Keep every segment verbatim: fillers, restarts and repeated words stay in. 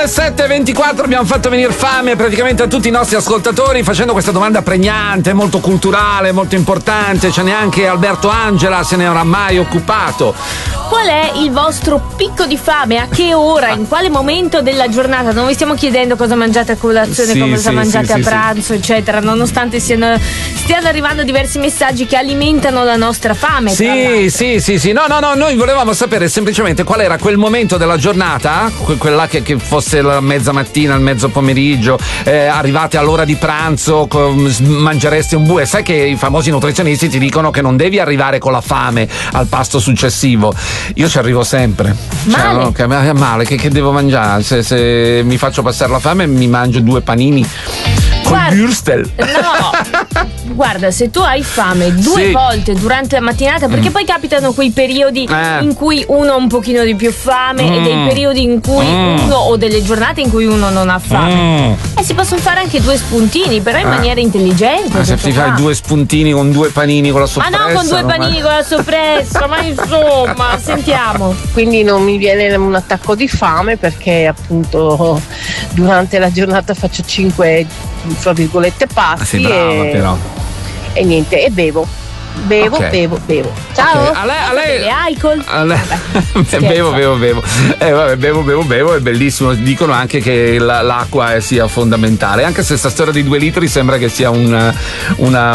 le sette e ventiquattro, abbiamo fatto venire fame praticamente a tutti i nostri ascoltatori facendo questa domanda pregnante, molto culturale, molto importante. Ce n'è anche Alberto Angela, se ne era mai occupato. Qual è il vostro picco di fame? A che ora? In quale momento della giornata? Non vi stiamo chiedendo cosa mangiate a colazione, Sì, cosa sì, mangiate sì, a sì, pranzo, eccetera, nonostante siano, stiano arrivando diversi messaggi che alimentano la nostra fame. Sì, sì, sì, sì. No, no, no, noi volevamo sapere semplicemente qual era quel momento della giornata, que- quella che, che fosse la mezza mattina, il mezzo pomeriggio, eh, arrivate all'ora di pranzo, com- mangereste un bue. Sai che i famosi nutrizionisti ti dicono che non devi arrivare con la fame al pasto successivo. Io ci arrivo sempre. Male. Cioè, no, che, male, che, che devo mangiare? Se, se mi faccio passare la fame mi mangio due panini con Guarda, Würstel. No, guarda, se tu hai fame due Sì. volte durante la mattinata, perché Mm. poi capitano quei periodi Eh. in cui uno ha un pochino di più fame Mm. e dei periodi in cui Mm. uno, o delle giornate in cui uno non ha fame. Mm. E si possono fare anche due spuntini, però in Eh. maniera intelligente. Ma se tutto ti fai qua. due spuntini con due panini con la Ma soppressa. no, con due non panini vai- con la soppressa, ma insomma, sentiamo. Quindi non mi viene un attacco di fame perché appunto durante la giornata faccio cinque fra virgolette Ah, passi sei brava, e, però. e niente, e bevo. Bevo, Ok. bevo, bevo. Ciao! Ok, a lei- a lei- Beve alcol. a lei- scherzo. bevo, bevo, bevo. Eh, vabbè, bevo, bevo, bevo, è bellissimo. Dicono anche che la- l'acqua eh, sia fondamentale, anche se sta storia di due litri sembra che sia una, una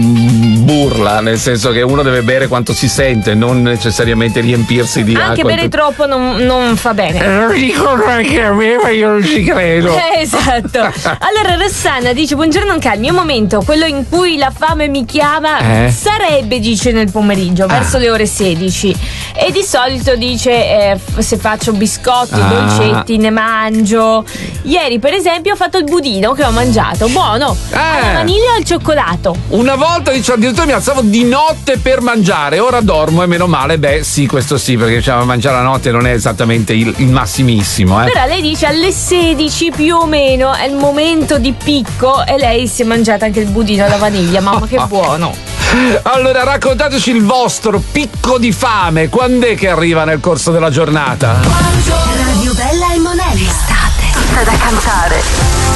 mm, burla, nel senso che uno deve bere quanto si sente, non necessariamente riempirsi di Anche acqua. bere troppo non, non fa bene. Eh, Lo dicono anche a me, ma io non ci credo. Eh, esatto. Allora Rossana dice: buongiorno Cal, il mio momento, quello in cui la fame mi chiama, Eh? sarebbe, dice, nel pomeriggio, Ah. verso le ore sedici. E di solito dice eh, f- se faccio biscotti, Ah. dolcetti, ne mangio. Ieri per esempio ho fatto il budino che ho mangiato, buono, Eh. alla vaniglia e al cioccolato. Una volta dice, addirittura mi alzavo di notte per mangiare, ora dormo e meno male. Beh sì, questo sì, perché diciamo, mangiare la notte non è esattamente il, il massimissimo, eh. Però lei dice alle sedici più o meno è il momento di picco e lei si è mangiata anche il budino alla vaniglia, mamma che buono. Allora raccontateci il vostro picco di fame, quando è che arriva nel corso della giornata? Radio Bella e Monella. Estate. Tutta da cantare.